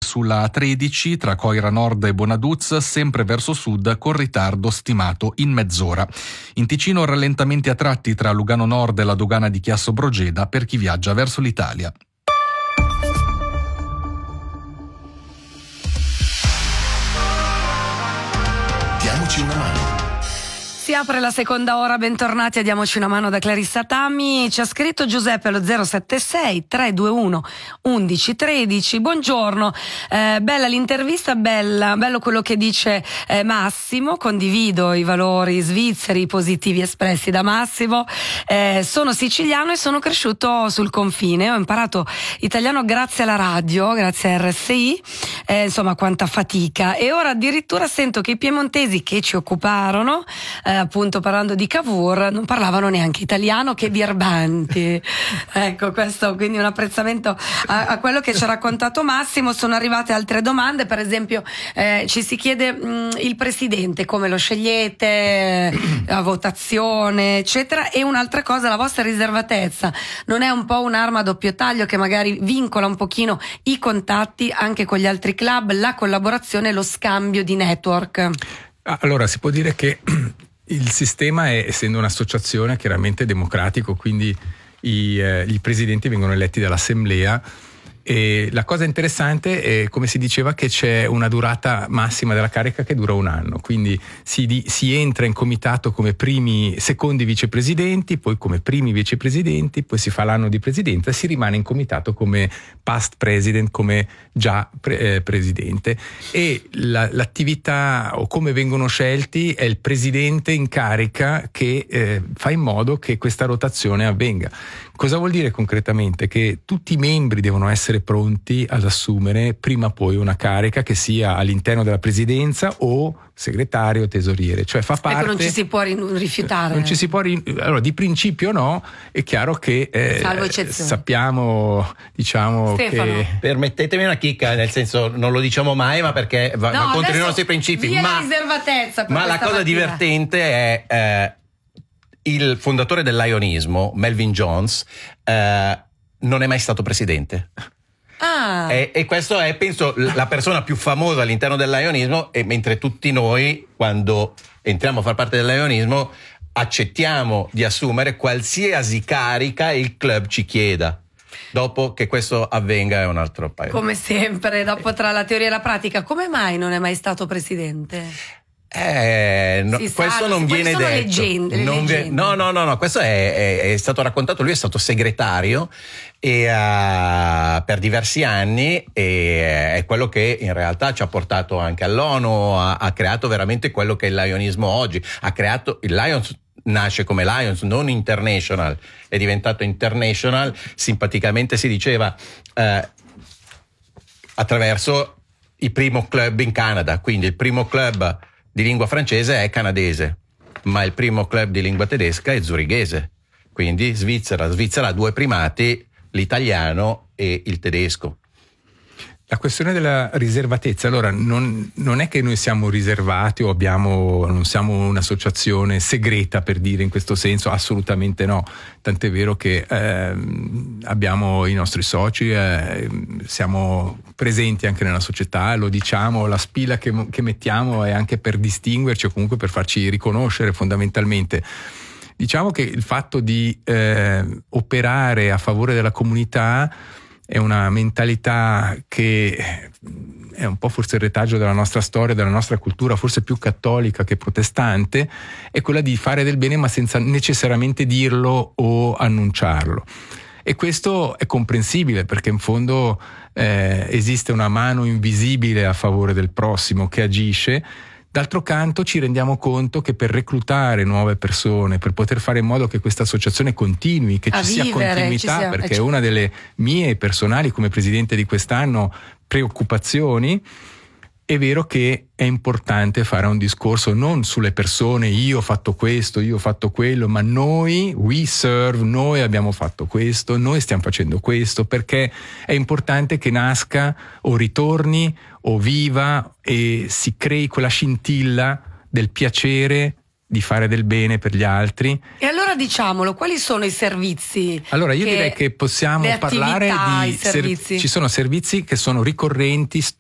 sulla A13 tra Coira Nord e Bonaduz, sempre verso sud, con ritardo stimato in mezz'ora. In Ticino rallentamenti a tratti tra Lugano Nord e la dogana di Chiasso Brogeda per chi viaggia verso l'Italia. Diamoci una mano. Si apre la seconda ora, bentornati a Diamoci una mano da Clarissa Tammi. Ci ha scritto Giuseppe allo 076 321 1113. Buongiorno, bella l'intervista, bello quello che dice Massimo, condivido i valori svizzeri positivi espressi da Massimo. Sono siciliano e sono cresciuto sul confine, ho imparato italiano grazie alla radio, grazie a RSI, insomma quanta fatica, e ora addirittura sento che i piemontesi che ci occuparono, appunto parlando di Cavour, non parlavano neanche italiano, che birbanti. Ecco, questo quindi un apprezzamento a quello che ci ha raccontato Massimo. Sono arrivate altre domande, per esempio ci si chiede il presidente come lo scegliete, la votazione eccetera, e un'altra cosa, la vostra riservatezza non è un po' un'arma a doppio taglio che magari vincola un pochino i contatti anche con gli altri club, la collaborazione e lo scambio di network? Allora, si può dire che il sistema è, essendo un'associazione, chiaramente democratico, quindi i presidenti vengono eletti dall'assemblea, e la cosa interessante è, come si diceva, che c'è una durata massima della carica che dura un anno, quindi si entra in comitato come secondi vicepresidenti, poi come primi vicepresidenti, poi si fa l'anno di presidenza e si rimane in comitato come past president, come già presidente, e l'attività o come vengono scelti è il presidente in carica che fa in modo che questa rotazione avvenga. Cosa vuol dire concretamente? Che tutti i membri devono essere pronti ad assumere prima o poi una carica, che sia all'interno della presidenza o segretario o tesoriere, cioè fa parte. Ecco, non ci si può rifiutare. Non ci si può allora, di principio no, è chiaro che sappiamo, diciamo, Stefano, che permettetemi una chicca, nel senso, non lo diciamo mai, ma perché va contro i nostri principi, via la riservatezza per ma la cosa mattina divertente è il fondatore del Lionismo, Melvin Jones, non è mai stato presidente. E questo è, penso, la persona più famosa all'interno del Lionismo, e mentre tutti noi, quando entriamo a far parte del Lionismo, accettiamo di assumere qualsiasi carica il club ci chieda. Dopo che questo avvenga è un altro paio. Come sempre, dopo tra la teoria e la pratica, come mai non è mai stato presidente? Questo non viene detto. No, questo è stato raccontato. Lui è stato segretario per diversi anni, e è quello che in realtà ci ha portato anche all'ONU, ha creato veramente quello che è il Lionismo oggi. Ha creato il Lions. Nasce come Lions, non International, è diventato International, simpaticamente si diceva, attraverso il primo club in Canada. Quindi il primo club di lingua francese è canadese, ma il primo club di lingua tedesca è zurighese. Quindi Svizzera ha due primati, l'italiano e il tedesco. La questione della riservatezza, allora non è che noi siamo riservati o non siamo un'associazione segreta, per dire, in questo senso, assolutamente no, tant'è vero che abbiamo i nostri soci, siamo presenti anche nella società, lo diciamo, la spilla che mettiamo è anche per distinguerci o comunque per farci riconoscere fondamentalmente. Diciamo che il fatto di operare a favore della comunità è una mentalità che è un po' forse il retaggio della nostra storia, della nostra cultura, forse più cattolica che protestante, è quella di fare del bene ma senza necessariamente dirlo o annunciarlo. E questo è comprensibile, perché in fondo esiste una mano invisibile a favore del prossimo che agisce. D'altro canto ci rendiamo conto che per reclutare nuove persone, per poter fare in modo che questa associazione continui, che ci sia continuità, perché è una delle mie personali, come presidente di quest'anno, preoccupazioni, è vero che è importante fare un discorso non sulle persone, io ho fatto questo, io ho fatto quello, ma noi, we serve, noi abbiamo fatto questo, noi stiamo facendo questo, perché è importante che nasca o ritorni o viva e si crei quella scintilla del piacere di fare del bene per gli altri. E allora diciamolo, quali sono i servizi? Allora io direi che possiamo parlare di servizi. Ci sono servizi che sono ricorrenti,